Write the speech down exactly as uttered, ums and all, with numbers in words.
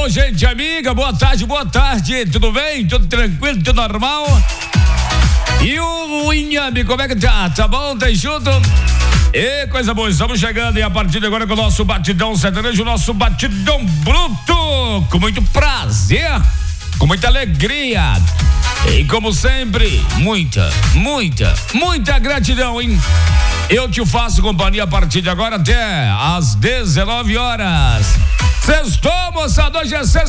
Alô, gente amiga, boa tarde, boa tarde, tudo bem? Tudo tranquilo, tudo normal? E o Inhame, como é que tá? Tá bom? Tá junto? E coisa boa, estamos chegando e a partir de agora com o nosso batidão sertanejo, o nosso batidão bruto, com muito prazer, com muita alegria e como sempre, muita, muita, muita gratidão, hein? Eu te faço companhia a partir de agora até às dezenove horas. Sextou, moçada, hoje é sexta.